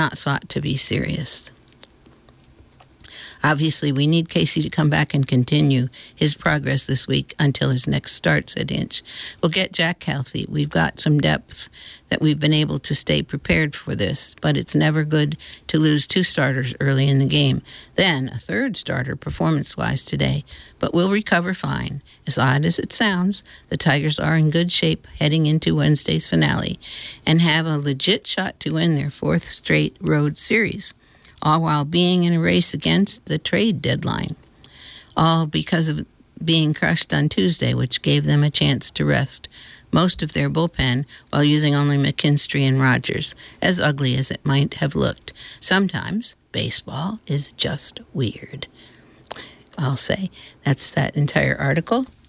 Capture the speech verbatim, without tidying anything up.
not thought to be serious. Obviously, we need Casey to come back and continue his progress this week until his next start, said Hinch. We'll get Jack healthy. We've got some depth that we've been able to stay prepared for this, but it's never good to lose two starters early in the game. Then a third starter performance-wise today, but we'll recover fine. As odd as it sounds, the Tigers are in good shape heading into Wednesday's finale and have a legit shot to win their fourth straight road series, all while being in a race against the trade deadline, all because of being crushed on Tuesday, which gave them a chance to rest most of their bullpen while using only McKinstry and Rogers, as ugly as it might have looked. Sometimes baseball is just weird, I'll say. That's that entire article.